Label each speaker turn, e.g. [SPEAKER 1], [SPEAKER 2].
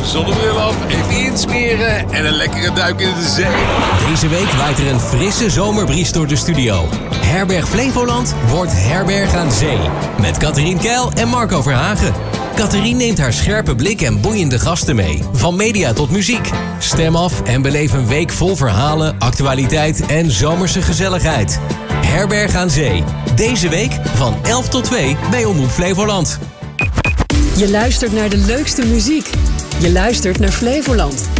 [SPEAKER 1] zonnebril op, even insmeren en een lekkere duik in de zee.
[SPEAKER 2] Deze week waait er een frisse zomerbries door de studio. Herberg Flevoland wordt Herberg aan Zee. Met Catherine Keil en Marco Verhagen. Catherine neemt haar scherpe blik en boeiende gasten mee. Van media tot muziek. Stem af en beleef een week vol verhalen, actualiteit en zomerse gezelligheid. Herberg aan Zee. Deze week van 11 tot 2 bij Omroep Flevoland.
[SPEAKER 3] Je luistert naar de leukste muziek. Je luistert naar Flevoland.